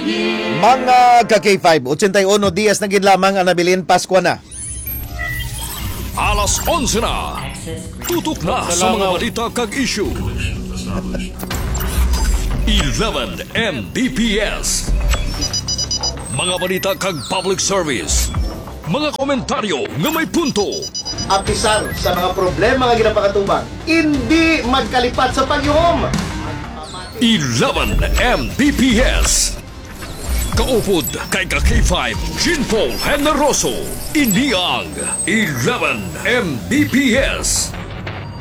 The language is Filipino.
Mga ka-K5, 81 dias na gid lamang ang nabilin Pasko na. Alas 11 na. Tutok na sa mga balita kag issue. 11 Mbps. Mga balita kag public service. Mga komentaryo nga may punto. Apisar sa mga problema nga ginapakatubang, hindi magkalipat sa pagyuhom. 11 Mbps. Kaupod kay ka-K5 Jinpol Generoso. Iniang 11 Mbps.